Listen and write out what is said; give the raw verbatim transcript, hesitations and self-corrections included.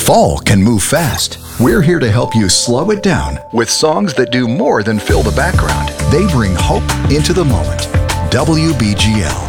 Fall can move fast. We're here to help you slow it down with songs that do more than fill the background. They bring hope into the moment. W B G L.